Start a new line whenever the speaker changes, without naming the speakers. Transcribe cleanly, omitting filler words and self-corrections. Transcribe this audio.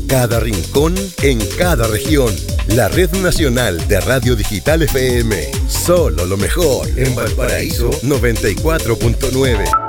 cada rincón, en cada región. La Red Nacional de Radio Digital FM. Solo lo mejor en Valparaíso 94.9.